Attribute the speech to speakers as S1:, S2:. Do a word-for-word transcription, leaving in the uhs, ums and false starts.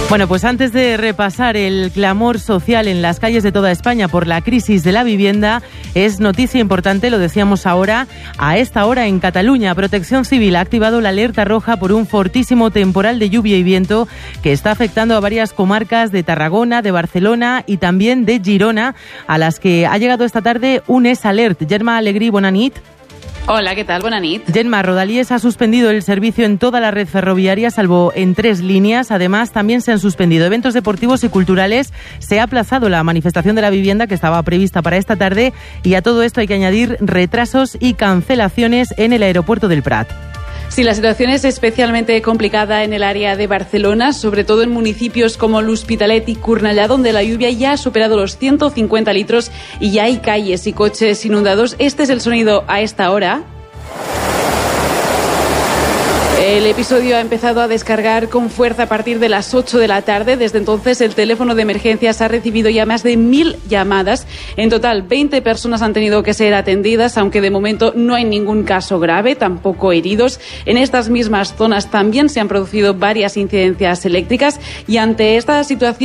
S1: Bueno, pues antes de repasar el clamor social en las calles de toda España por la crisis de la vivienda, es noticia importante, lo decíamos ahora, a esta hora en Cataluña. Protección Civil ha activado la alerta roja por un fortísimo temporal de lluvia y viento que está afectando a varias comarcas de Tarragona, de Barcelona y también de Girona, a las que ha llegado esta tarde un Es Alert. Gemma Alegrí, bona nit.
S2: Hola, ¿qué tal? Buena nit.
S1: Gemma, Rodalies ha suspendido el servicio en toda la red ferroviaria, salvo en tres líneas. Además, también se han suspendido eventos deportivos y culturales. Se ha aplazado la manifestación de la vivienda que estaba prevista para esta tarde. Y a todo esto hay que añadir retrasos y cancelaciones en el aeropuerto del Prat.
S2: Sí, la situación es especialmente complicada en el área de Barcelona, sobre todo en municipios como l'Hospitalet y Cornellà, donde la lluvia ya ha superado los ciento cincuenta litros y ya hay calles y coches inundados. Este es el sonido a esta hora. El episodio ha empezado a descargar con fuerza a partir de las ocho de la tarde. Desde entonces, el teléfono de emergencias ha recibido ya más de mil llamadas. En total, veinte personas han tenido que ser atendidas, aunque de momento no hay ningún caso grave, tampoco heridos. En estas mismas zonas también se han producido varias incidencias eléctricas y ante esta situación